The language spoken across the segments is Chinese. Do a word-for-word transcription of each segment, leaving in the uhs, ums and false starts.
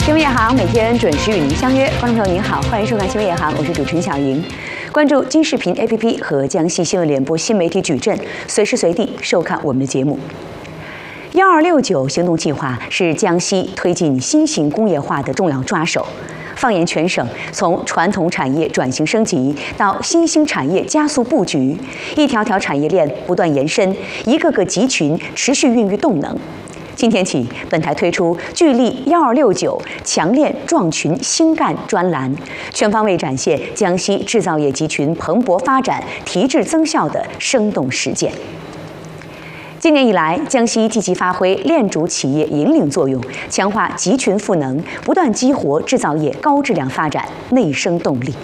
新闻夜航每天准时与您相约，观众朋友您好，欢迎收看新闻夜航，我是主持人小莹。关注金视频 A P P 和江西新闻联播新媒体矩阵，随时随地收看我们的节目。幺二六九行动计划是江西推进新型工业化的重要抓手。放眼全省，从传统产业转型升级到新兴产业加速布局，一条条产业链不断延伸，一个个集群持续孕育动能。今天起，本台推出“聚力幺二六九强链壮群新干”专栏，全方位展现江西制造业集群蓬勃发展、提质增效的生动实践。今年以来，江西积极发挥链主企业引领作用，强化集群赋能，不断激活制造业高质量发展内生动力。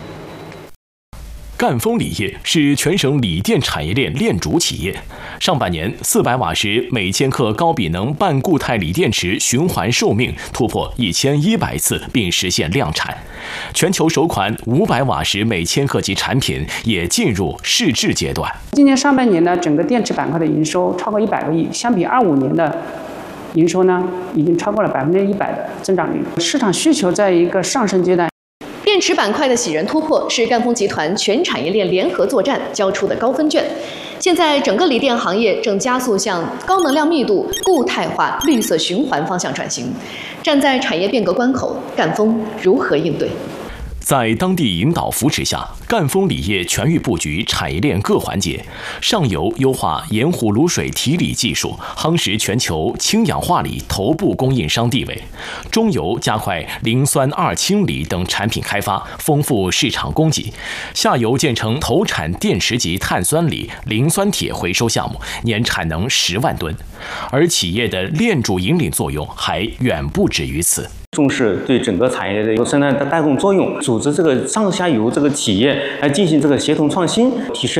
赣锋锂业是全省锂电产业链链主企业。上半年，四百瓦时每千克高比能半固态锂电池循环寿命突破一千一百次，并实现量产。全球首款五百瓦时每千克级产品也进入试制阶段。 今年上半年呢，整个电池板块的营收超过一百个亿，相比二五年的营收呢，已经超过了百分之一百的增长率。市场需求在一个上升阶段。 电池板块的喜人突破是赣锋集团全产业链联合作战交出的高分卷。现在整个锂电行业正加速向高能量密度、固态化、绿色循环方向转型。站在产业变革关口，赣锋如何应对？ 在当地引导扶持下，赣锋锂业全域布局产业链各环节。上游优化盐湖卤水提锂技术，夯实全球氢氧化锂头部供应商地位；中游加快磷酸二氢锂等产品开发，丰富市场供给；下游建成投产电池级碳酸锂、磷酸铁回收项目，年产能十万吨。而企业的链主引领作用还远不止于此。 重视对整个产业链的一个生态的带动作用，组织这个上下游这个企业来进行这个协同创新，提升